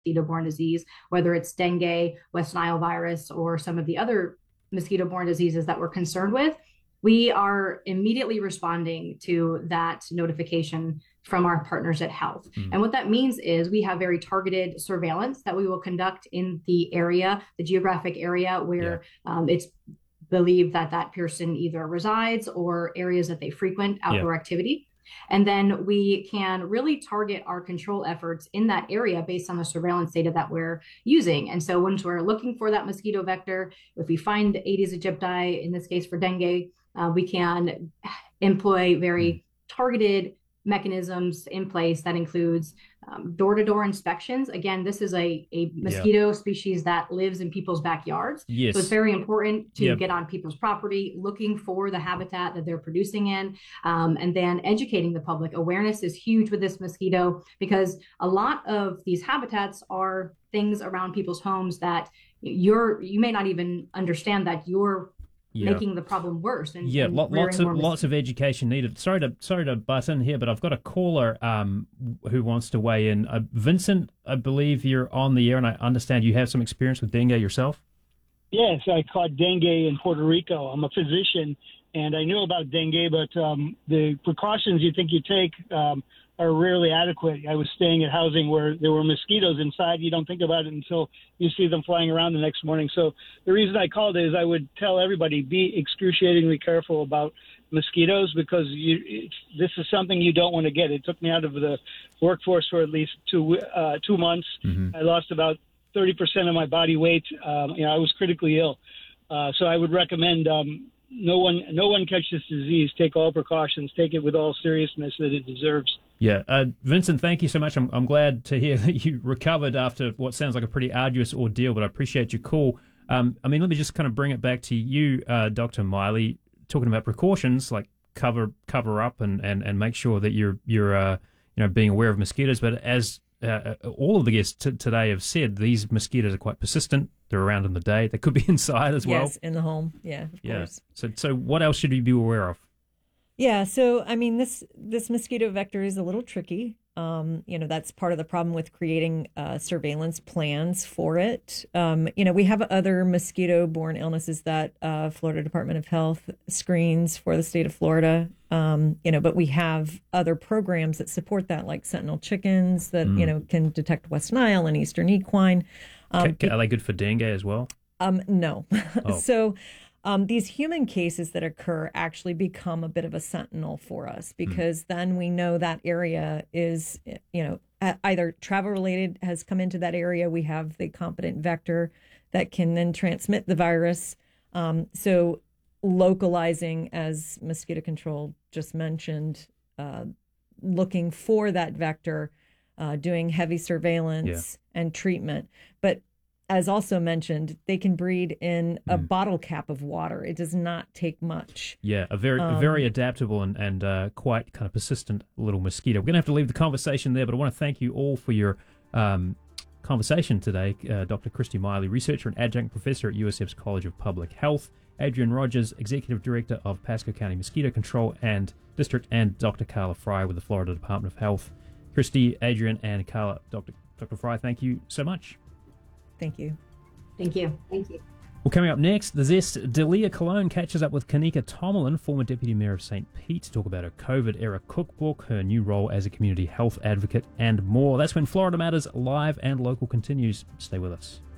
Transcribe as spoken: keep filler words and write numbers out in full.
mosquito-borne disease, whether it's dengue, West Nile virus, or some of the other mosquito-borne diseases that we're concerned with, we are immediately responding to that notification from our partners at health. Mm. And what that means is we have very targeted surveillance that we will conduct in the area, the geographic area where yeah. um, it's believed that that person either resides or areas that they frequent outdoor yeah. activity. And then we can really target our control efforts in that area based on the surveillance data that we're using. And so once we're looking for that mosquito vector, if we find Aedes aegypti, in this case for dengue, uh, we can employ very targeted mechanisms in place that includes um, door-to-door inspections. Again, this is a, a mosquito yeah. species that lives in people's backyards. Yes. So it's very important to yep. get on people's property, looking for the habitat that they're producing in, um, and then educating the public. Awareness is huge with this mosquito because a lot of these habitats are things around people's homes that you're, you may not even understand that you're Yeah. making the problem worse. And, yeah, and lo- lots of mis- lots of education needed. Sorry to sorry to butt in here, but I've got a caller um, who wants to weigh in. Uh, Vincent, I believe you're on the air, and I understand you have some experience with dengue yourself. Yes, I caught dengue in Puerto Rico. I'm a physician, and I knew about dengue, but um, the precautions you think you take um, are rarely adequate. I was staying at housing where there were mosquitoes inside. You don't think about it until you see them flying around the next morning. So the reason I called is I would tell everybody, be excruciatingly careful about mosquitoes because you, it's, this is something you don't want to get. It took me out of the workforce for at least two, uh, two months. Mm-hmm. I lost about thirty percent of my body weight. Um, you know, I was critically ill. Uh, so I would recommend um, no one no one catch this disease. Take all precautions. Take it with all seriousness that it deserves. Yeah. Uh, Vincent, thank you so much. I'm, I'm glad to hear that you recovered after what sounds like a pretty arduous ordeal, but I appreciate your call. Um, I mean, let me just kind of bring it back to you, uh, Doctor Miley, talking about precautions like cover cover up and, and, and make sure that you're, you're uh, you know, being aware of mosquitoes. But as uh, all of the guests t- today have said, these mosquitoes are quite persistent. They're around in the day. They could be inside as well. Yes, in the home. Yeah, of yeah. course. So, so what else should you be aware of? Yeah, so I mean, this this mosquito vector is a little tricky. Um, you know, that's part of the problem with creating uh, surveillance plans for it. Um, you know, we have other mosquito-borne illnesses that uh, Florida Department of Health screens for the state of Florida. Um, you know, but we have other programs that support that, like Sentinel chickens that mm. you know can detect West Nile and Eastern equine. Um, Are they good for dengue as well? Um, no. Oh. So. Um, these human cases that occur actually become a bit of a sentinel for us because mm. then we know that area is, you know, either travel related has come into that area. We have the competent vector that can then transmit the virus. Um, so localizing, as mosquito control just mentioned, uh, looking for that vector, uh, doing heavy surveillance yeah. and treatment. But as also mentioned, they can breed in a mm. bottle cap of water. It does not take much. Yeah, a very um, a very adaptable and, and uh, quite kind of persistent little mosquito. We're going to have to leave the conversation there, but I want to thank you all for your um, conversation today. Uh, Doctor Christy Miley, researcher and adjunct professor at U S F's College of Public Health, Adrian Rogers, executive director of Pasco County Mosquito Control and District, and Doctor Carla Fry with the Florida Department of Health. Christy, Adrian, and Carla, Doctor Doctor Fry, thank you so much. Thank you. Thank you. Thank you. Well, coming up next, the Zest, Delia Cologne catches up with Kanika Tomlin, former Deputy Mayor of Saint Pete, to talk about her COVID-era cookbook, her new role as a community health advocate, and more. That's when Florida Matters live and local continues. Stay with us.